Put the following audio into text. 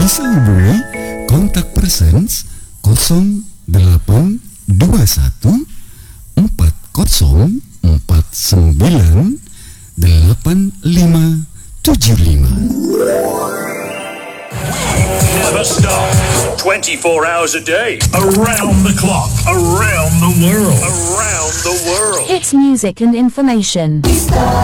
Bisa hubungi kontak Presence 0821 4049 8575. Never stop. 24 hours a day. Around the clock. Around the world. Around the world. Hits music and information.